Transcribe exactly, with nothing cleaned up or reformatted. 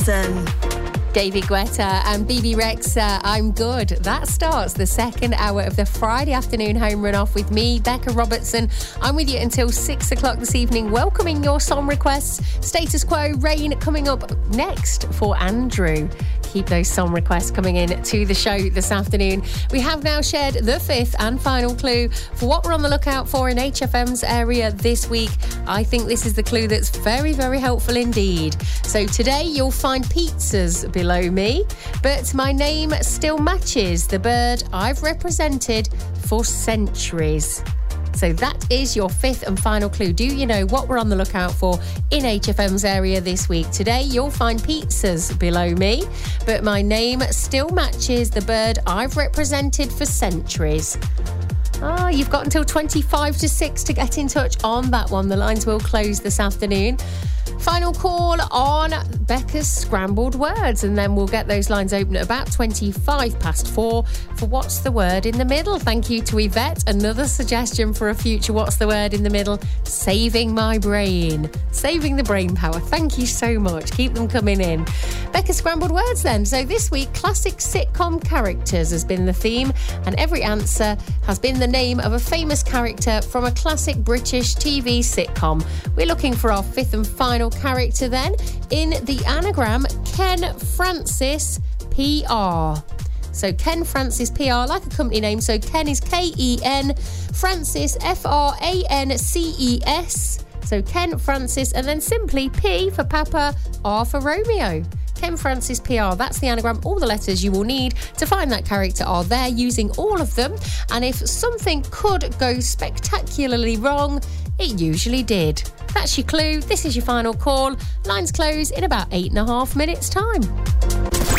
Robertson. David Guetta and B B Rexha, I'm Good. That starts the second hour of the Friday afternoon home run off with me, Becca Robertson. I'm with you until six o'clock this evening, welcoming your song requests. Status Quo, Rain coming up next for Andrew. Keep those song requests coming in to the show this afternoon. We have now shared the fifth and final clue for what we're on the lookout for in H F M's area this week. I think this is the clue that's very, very helpful indeed. So today you'll find pizzas below me, but my name still matches the bird I've represented for centuries. So that is your fifth and final clue. Do you know what we're on the lookout for in H F M's area this week? Today, you'll find pizzas below me, but my name still matches the bird I've represented for centuries. Ah, you've got until twenty-five to six to get in touch on that one. The lines will close this afternoon. Final call on Becca's Scrambled Words, and then we'll get those lines open at about twenty-five past four for What's the Word in the Middle. Thank you to Yvette. Another suggestion for a future What's the Word in the Middle? Saving my brain. Saving the brain power. Thank you so much. Keep them coming in. Becca's Scrambled Words then. So this week, classic sitcom characters has been the theme, and every answer has been the name of a famous character from a classic British T V sitcom. We're looking for our fifth and final character then in the anagram Ken Francis P R. So Ken Francis P R, like a company name. So Ken is K E N, Francis F R A N C E S. So Ken Francis, and then simply P for Papa, R for Romeo. Ken Francis P R, that's the anagram. All the letters you will need to find that character are there, using all of them. And if something could go spectacularly wrong, it usually did. That's your clue. This is your final call. Lines close in about eight and a half minutes' time.